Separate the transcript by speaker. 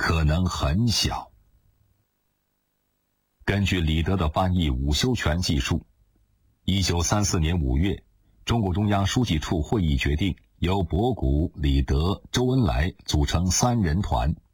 Speaker 1: 可能很小。根据李德的翻译伍修权记述，1934年5月，中共中央书记处会议决定由博古、李德、周恩来组成3人团，